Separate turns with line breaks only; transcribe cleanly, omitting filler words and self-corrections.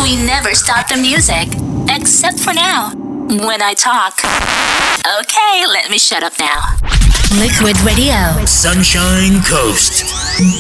We never stop the music. Except for now, when I talk. Okay, let me shut up now. Liquid Radio.
Sunshine Coast.